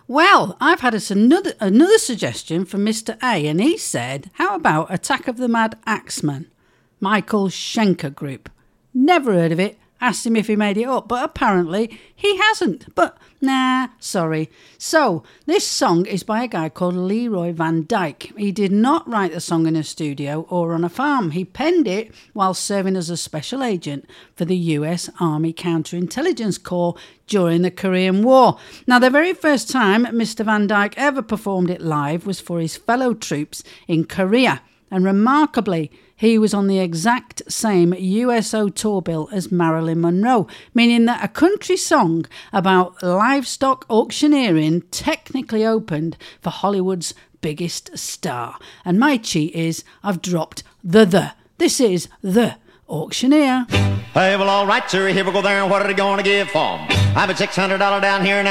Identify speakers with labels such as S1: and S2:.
S1: Well, I've had another suggestion from Mr. A, and he said, how about Attack of the Mad Axeman? Michael Schenker Group. Never heard of it. Asked him if he made it up, but apparently he hasn't. But nah, sorry. So, this song is by a guy called Leroy Van Dyke. He did not write the song in a studio or on a farm. He penned it while serving as a special agent for the US Army Counterintelligence Corps during the Korean War. Now, the very first time Mr. Van Dyke ever performed it live was for his fellow troops in Korea. And remarkably, he was on the exact same USO tour bill as Marilyn Monroe, meaning that a country song about livestock auctioneering technically opened for Hollywood's biggest star. And my cheat is I've dropped the. This is The Auctioneer.
S2: Hey, well, all right, sir, here we go there, and what are they going to give for 'em? I have a $600 down here now.